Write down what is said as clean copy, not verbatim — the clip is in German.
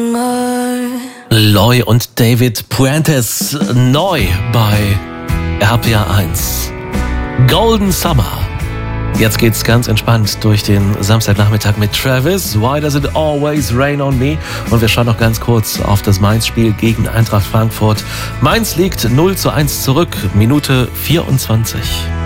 Loy und David Puentes neu bei RPA 1. Golden Summer. Jetzt geht's ganz entspannt durch den Samstagnachmittag mit Travis. Why does it always rain on me? Und wir schauen noch ganz kurz auf das Mainz-Spiel gegen Eintracht Frankfurt. Mainz liegt 0:1 zurück, Minute 24.